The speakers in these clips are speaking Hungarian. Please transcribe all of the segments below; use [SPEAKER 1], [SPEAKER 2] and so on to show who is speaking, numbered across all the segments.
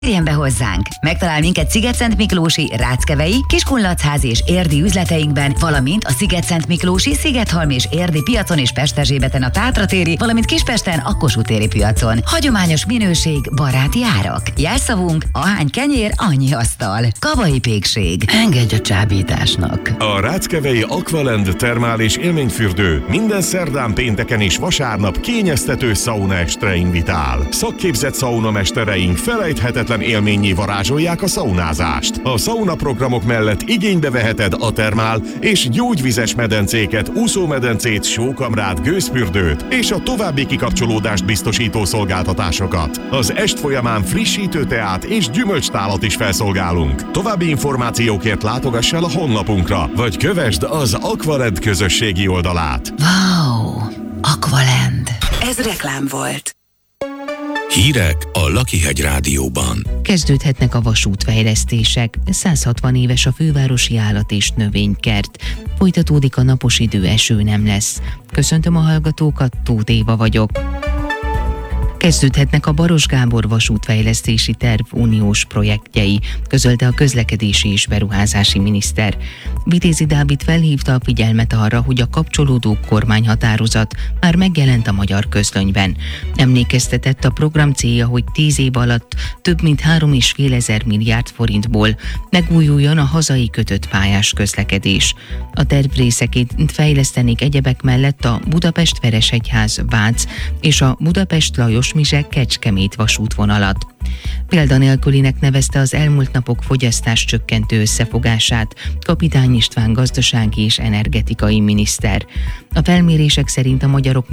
[SPEAKER 1] Jöjjön be hozzánk! Megtalál minket Szigetszentmiklósi, Ráckevei, Kiskunlachházi és érdi üzleteinkben, valamint a Szigetszentmiklósi, Szigethalm és érdi piacon és Pesterzsébeten a Tátratéri, valamint Kispesten a Kossuth téri piacon. Hagyományos minőség, baráti árak. Jelszavunk: ahány kenyér, annyi asztal. Kavai Pékség. Engedj a csábításnak!
[SPEAKER 2] A Ráckevei Aqualand termális élményfürdő minden szerdán, pénteken és vasárnap kényeztető szaunaestre invitál. Szakképzett szaunamestereink felejthetetlen élménnyé varázsolják a szaunázást. A szaunaprogramok mellett igénybe veheted a termál és gyógyvizes medencéket, úszómedencét, sókamrát, gőzfürdőt és a további kikapcsolódást biztosító szolgáltatásokat. Az est folyamán frissítő teát és gyümölcstálat is felszolgálunk. További információkért látogass el a honlapunkra, vagy kövesd az Aqualand közösségi oldalát.
[SPEAKER 1] Wow! Aqualand!
[SPEAKER 3] Ez reklám volt.
[SPEAKER 4] Hírek a Lakihegy Rádióban.
[SPEAKER 5] Kezdődhetnek a vasútfejlesztések. 160 éves a fővárosi állat- és növénykert. Folytatódik a napos idő, eső nem lesz. Köszöntöm a hallgatókat, Tóth Éva vagyok. Kezdődhetnek a Baros Gábor vasútfejlesztési terv uniós projektjei, közölte a közlekedési és beruházási miniszter. Vitézi Dávid felhívta a figyelmet arra, hogy a kapcsolódó kormányhatározat már megjelent a magyar közlönyben. Emlékeztetett, a program célja, hogy 10 év alatt több mint 3,5 milliárd forintból megújuljon a hazai kötött pályás közlekedés. A terv részeként fejlesztenék egyebek mellett a Budapest-Veresegyház-Vác és a Budapest-Lajos-Mizse-Kecskemét vasútvonalat. Példanélkülinek nevezte az elmúlt napok fogyasztás csökkentő összefogását Kapitány István gazdasági és energetikai miniszter. A felmérések szerint a magyarok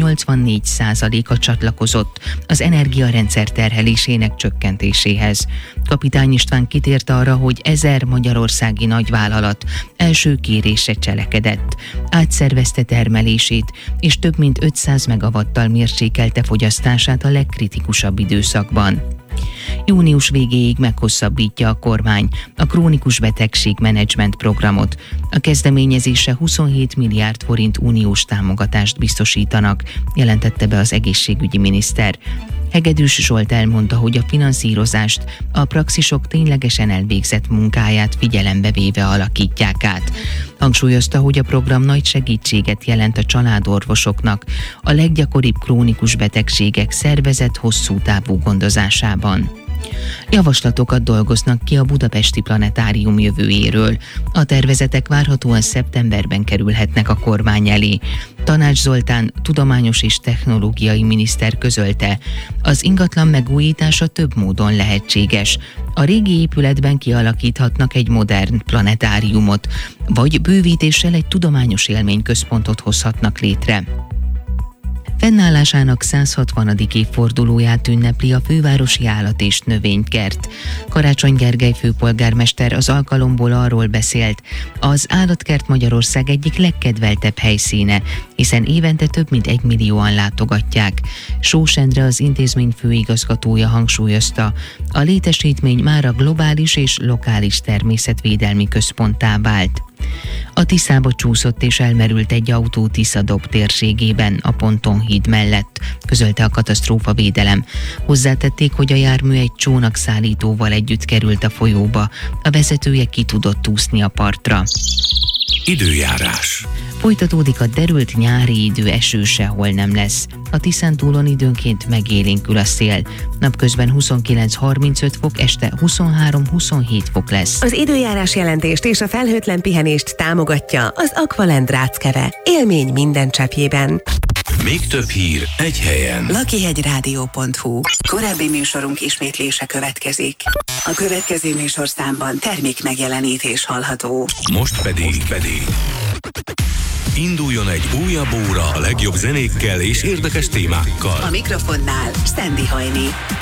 [SPEAKER 5] 84%-a csatlakozott az energiarendszer terhelésének csökkentéséhez. Kapitány István kitért arra, hogy 1000 magyarországi nagyvállalat első kérésre cselekedett. Átszervezte termelését, és több mint 500 megawattal mérsékelte fogyasztását a legkritikusabb időszakban. Június végéig meghosszabbítja a kormány a krónikus betegség menedzsment programot. A kezdeményezésre 27 milliárd forint uniós támogatást biztosítanak, jelentette be az egészségügyi miniszter. Hegedűs Zsolt elmondta, hogy a finanszírozást a praxisok ténylegesen elvégzett munkáját figyelembe véve alakítják át. Hangsúlyozta, hogy a program nagy segítséget jelent a családorvosoknak a leggyakoribb krónikus betegségek szervezett hosszú távú gondozásában. Javaslatokat dolgoznak ki a budapesti planetárium jövőjéről. A tervezetek várhatóan szeptemberben kerülhetnek a kormány elé. Tanács Zoltán tudományos és technológiai miniszter közölte, az ingatlan megújítása több módon lehetséges. A régi épületben kialakíthatnak egy modern planetáriumot, vagy bővítéssel egy tudományos élményközpontot hozhatnak létre. Fennállásának 160. évfordulóját ünnepli a fővárosi állat- és növénykert. Karácsony Gergely főpolgármester az alkalomból arról beszélt, az állatkert Magyarország egyik legkedveltebb helyszíne, hiszen évente több mint 1 millióan látogatják. Sós Endre, az intézmény főigazgatója hangsúlyozta, a létesítmény már a globális és lokális természetvédelmi központtá vált. A Tiszába csúszott és elmerült egy autó Tisza-Dob térségében, a Pontonhíd mellett, közölte a katasztrófavédelem. Hozzátették, hogy a jármű egy csónakszállítóval együtt került a folyóba, a vezetője ki tudott úszni a partra.
[SPEAKER 4] Időjárás.
[SPEAKER 5] Folytatódik a derült nyári idő, eső sehol nem lesz. A Tiszántúlon időnként megélénkül a szél. Napközben 29-35 fok, este 23-27 fok lesz.
[SPEAKER 3] Az időjárás jelentést és a felhőtlen pihenést támogatja az Aqualand Ráckeve. Élmény minden cseppjében.
[SPEAKER 4] Még több hír egy helyen.
[SPEAKER 3] Lakihegyrádió.hu. Korábbi műsorunk ismétlése következik. A következő műsorszámban termék megjelenítés hallható.
[SPEAKER 4] Most pedig induljon egy újabb óra a legjobb zenékkel és érdekes témákkal.
[SPEAKER 3] A mikrofonnál Sandy Hajni.